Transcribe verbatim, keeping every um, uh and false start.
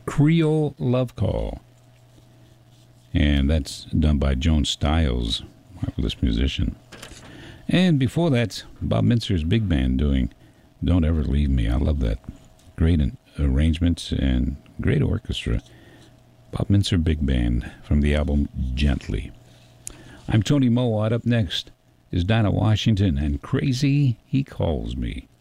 Creole Love Call. And that's done by Joan Stiles, marvelous musician. And before that, Bob Mintzer's big band doing Don't Ever Leave Me. I love that. Great arrangements and great orchestra. Bob Mintzer Big Band from the album Gently. I'm Tony Mowat. Up next is Dinah Washington and Crazy He Calls Me.